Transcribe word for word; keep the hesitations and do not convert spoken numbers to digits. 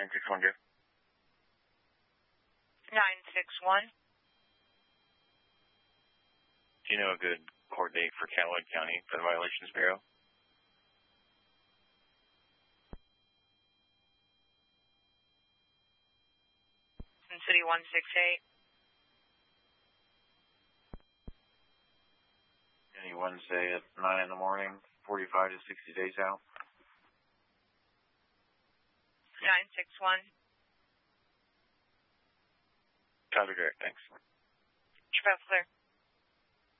nine six one, Jeff. nine six one. Do you know a good court date for Callaway County for the Violations Bureau? Sin City one six eight. Any Wednesday at nine in the morning, forty-five to sixty days out. nine six one. Copy, direct. Thanks. Travel clear.